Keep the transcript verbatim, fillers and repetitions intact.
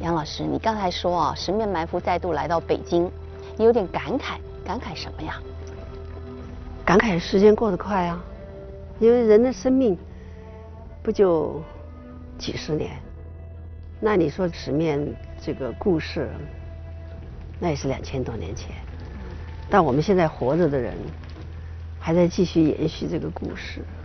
杨老师，你刚才说啊，十面埋伏再度来到北京，你有点感慨，感慨什么呀？ 感慨时间过得快啊，因为人的生命不就几十年，那你说十面这个故事，那也是两千多年前，但我们现在活着的人还在继续延续这个故事。